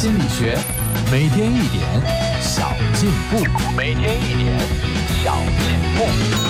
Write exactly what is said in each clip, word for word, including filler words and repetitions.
心理学，每天一点小进步，每天一点小进步。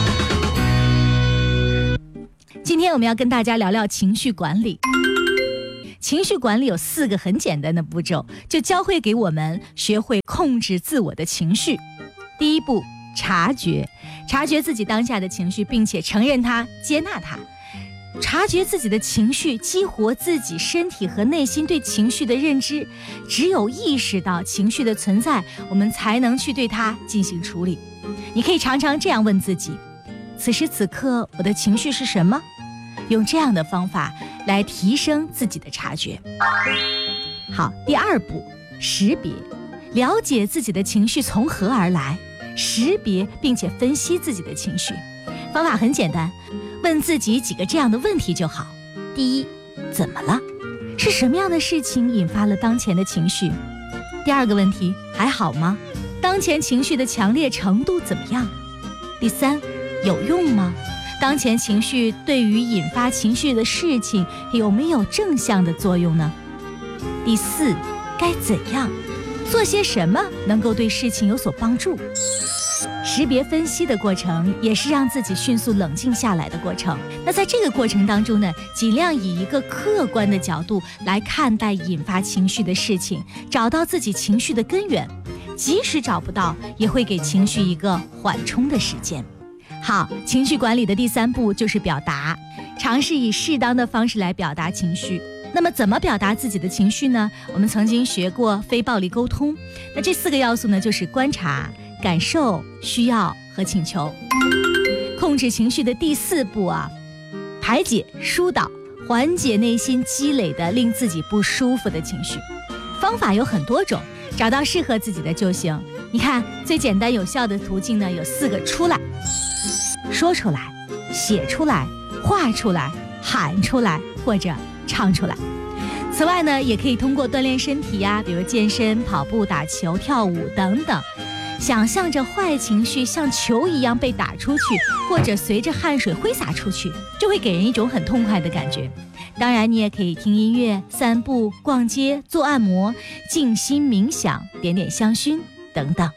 今天我们要跟大家聊聊情绪管理。情绪管理有四个很简单的步骤，就教会给我们学会控制自我的情绪。第一步，察觉，察觉自己当下的情绪，并且承认它，接纳它。察觉自己的情绪，激活自己身体和内心对情绪的认知。只有意识到情绪的存在，我们才能去对它进行处理。你可以常常这样问自己：此时此刻我的情绪是什么？用这样的方法来提升自己的察觉。好，第二步，识别，了解自己的情绪从何而来，识别并且分析自己的情绪。方法很简单，问自己几个这样的问题就好。第一，怎么了？是什么样的事情引发了当前的情绪？第二个问题，还好吗？当前情绪的强烈程度怎么样？第三，有用吗？当前情绪对于引发情绪的事情有没有正向的作用呢？第四，该怎样做些什么能够对事情有所帮助？识别分析的过程也是让自己迅速冷静下来的过程。那在这个过程当中呢，尽量以一个客观的角度来看待引发情绪的事情，找到自己情绪的根源，即使找不到，也会给情绪一个缓冲的时间。好，情绪管理的第三步就是表达，尝试以适当的方式来表达情绪。那么怎么表达自己的情绪呢？我们曾经学过非暴力沟通，那这四个要素呢，就是观察、感受、需要和请求。控制情绪的第四步啊，排解、疏导，缓解内心积累的令自己不舒服的情绪。方法有很多种，找到适合自己的就行。你看，最简单有效的途径呢，有四个：出来、说出来、写出来、画出来、喊出来或者唱出来。此外呢，也可以通过锻炼身体呀、啊，比如健身、跑步、打球、跳舞等等，想象着坏情绪像球一样被打出去，或者随着汗水挥洒出去，就会给人一种很痛快的感觉。当然，你也可以听音乐、散步、逛街、做按摩、静心冥想、点点香薰等等。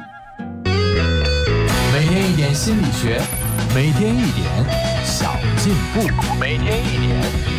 每天一点心理学，每天一点小进步，每天一点